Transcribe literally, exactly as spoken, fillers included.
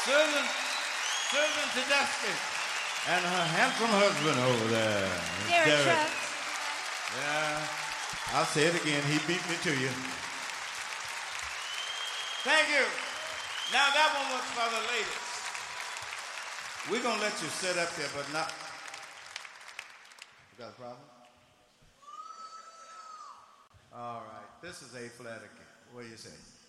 Susan, Susan Tedeschi, and her handsome husband over there, Derek Derek. Trucks. Yeah, I'll say it again. He beat me to you. Thank you. Now that one was for the ladies. We're gonna let you sit up there, but not. You got a problem? All right. This is A flat again. What do you say?